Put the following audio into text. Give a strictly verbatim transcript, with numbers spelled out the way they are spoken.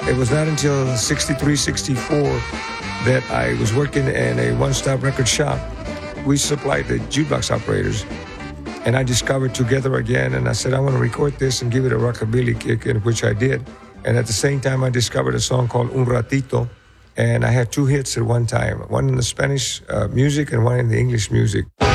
It was not until sixty-three, sixty-four that I was working in a one-stop record shop. We supplied the jukebox operators, and I discovered Together Again, and I said, I want to record this and give it a rockabilly kick, in which I did. And at the same time, I discovered a song called Un Ratito, and I had two hits at one time, one in the Spanish uh, music and one in the English music.